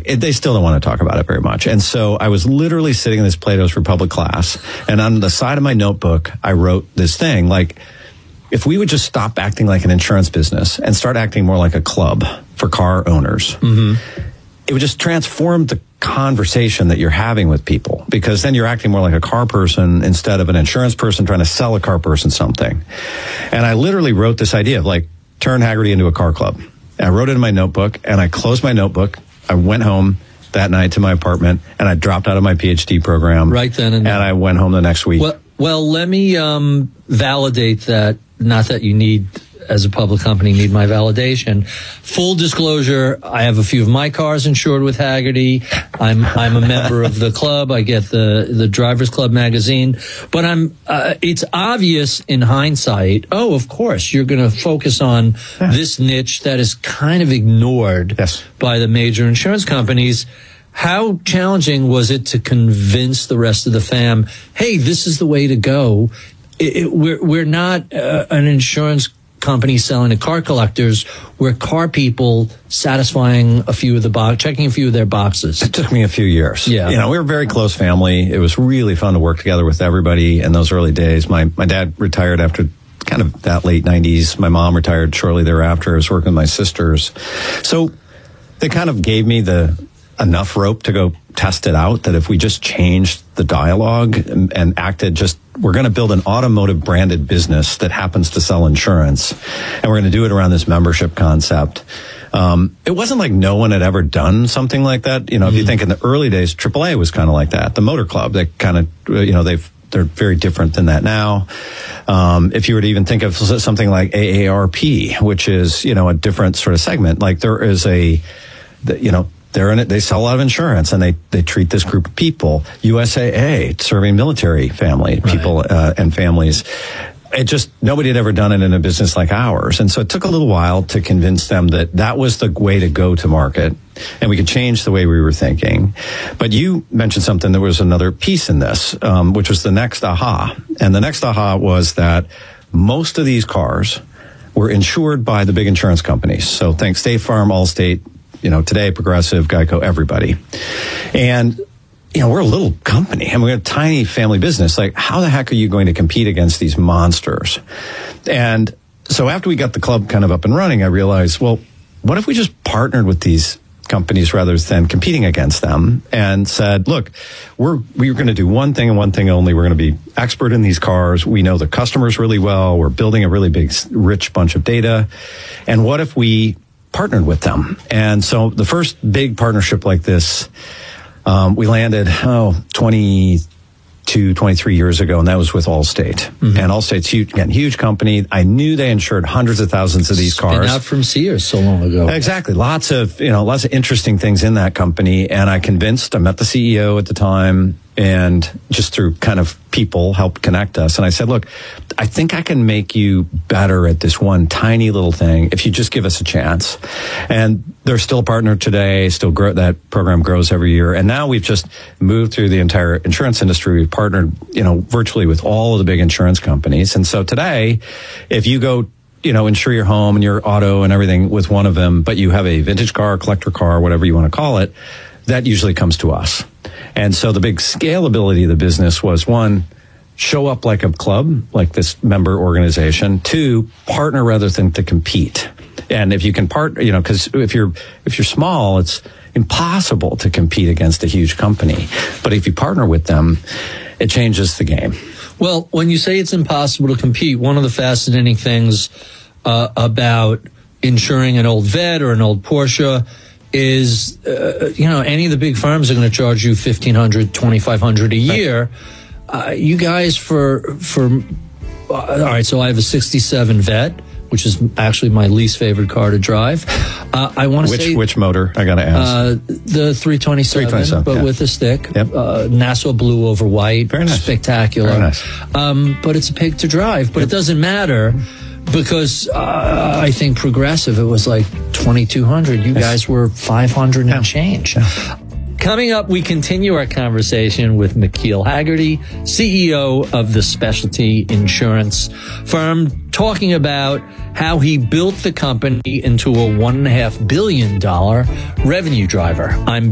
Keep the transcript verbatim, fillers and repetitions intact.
it, they still don't want to talk about it very much. And so I was literally sitting in this Plato's Republic class, and on the side of my notebook, I wrote this thing like, if we would just stop acting like an insurance business and start acting more like a club for car owners, mm-hmm. it would just transform the conversation that you're having with people, because then you're acting more like a car person instead of an insurance person trying to sell a car person something. And I literally wrote this idea of like, turn Hagerty into a car club. And I wrote it in my notebook, and I closed my notebook. I went home that night to my apartment, and I dropped out of my PhD program. Right then and there. And I went home the next week. Well, well let me um, validate that. Not that you need, as a public company, need my validation. Full disclosure, I have a few of my cars insured with Hagerty. I'm I'm a member of the club. I get the the Drivers Club magazine. But I'm uh, it's obvious in hindsight, oh, of course, you're going to focus on yeah. this niche that is kind of ignored yes. by the major insurance companies. How challenging was it to convince the rest of the fam, hey, this is the way to go? It, it, we're we're not uh, an insurance company selling to car collectors. We're car people satisfying a few of the box, checking a few of their boxes. It took me a few years. Yeah, you know, we were a very close family. It was really fun to work together with everybody in those early days. My my dad retired after kind of that late nineties. My mom retired shortly thereafter. I was working with my sisters, so they kind of gave me the enough rope to go test it out, that if we just changed the dialogue and, and acted just, we're going to build an automotive branded business that happens to sell insurance, and we're going to do it around this membership concept. Um, it wasn't like no one had ever done something like that. You know, mm-hmm. if you think in the early days, triple A was kind of like that. The Motor Club, they kind of, you know, they've, they're very different than that now. Um, if you were to even think of something like A A R P, which is, you know, a different sort of segment, like there is a, you know, They're in it. They sell a lot of insurance, and they, they treat this group of people. U S A A, serving military family people right. uh, and families. It just, nobody had ever done it in a business like ours. And so it took a little while to convince them that that was the way to go to market, and we could change the way we were thinking. But you mentioned something, there was another piece in this, um, which was the next aha. And the next aha was that most of these cars were insured by the big insurance companies. So think State Farm, Allstate, you know, today, Progressive, Geico, everybody. And, you know, we're a little company, and we're a tiny family business. Like, how the heck are you going to compete against these monsters? And so after we got the club kind of up and running, I realized, well, what if we just partnered with these companies rather than competing against them, and said, look, we're, we're going to do one thing and one thing only. We're going to be expert in these cars. We know the customers really well. We're building a really big, rich bunch of data. And what if we partnered with them? And so the first big partnership like this, um, we landed, oh, twenty-two, twenty-three years ago, and that was with Allstate. Mm-hmm. And Allstate's huge, again, huge company. I knew they insured hundreds of thousands of these cars. Spin out from Sears so long ago. Exactly. Lots of, you know, lots of interesting things in that company. And I convinced, I met the C E O at the time, and just through kind of people helped connect us. And I said, look, I think I can make you better at this one tiny little thing if you just give us a chance. And they're still a partner today, still grow, that program grows every year. And now we've just moved through the entire insurance industry. We've partnered, you know, virtually with all of the big insurance companies. And so today, if you go, you know, insure your home and your auto and everything with one of them, but you have a vintage car, collector car, whatever you want to call it, that usually comes to us. And so the big scalability of the business was, one, show up like a club, like this member organization. Two, partner rather than to compete. And if you can partner, you know, because if you're if you're small, it's impossible to compete against a huge company. But if you partner with them, it changes the game. Well, when you say it's impossible to compete, one of the fascinating things uh, about insuring an old Vet or an old Porsche is, uh, you know, any of the big firms are going to charge you fifteen hundred dollars, twenty-five hundred dollars a year. Uh, you guys, for, for uh, all right, so I have a sixty-seven Vet, which is actually my least favorite car to drive. Uh, I want to which, say... Which motor, I got to ask? Uh, the three twenty-seven, three twenty-seven but yeah. with a stick. Yep. Uh, Nassau blue over white. Very nice. Spectacular. Very nice. Um, but it's a pig to drive. But yep. It doesn't matter, because uh, I think Progressive, it was like twenty-two hundred. You yes. guys were five hundred yeah. and change. Yeah. Coming up, we continue our conversation with McKeel Hagerty, C E O of the specialty insurance firm, talking about how he built the company into a one and a half billion dollar revenue driver. I'm